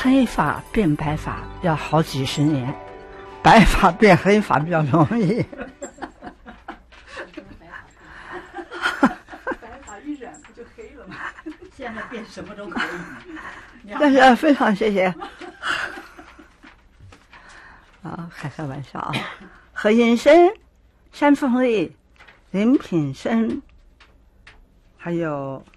黑发变白发要好几十年，白发变黑发比较容易。 白发一染不就黑了吗？现在变什么都可以。 但是非常谢谢。啊，开玩笑啊！何云生、山凤丽、林品生，还有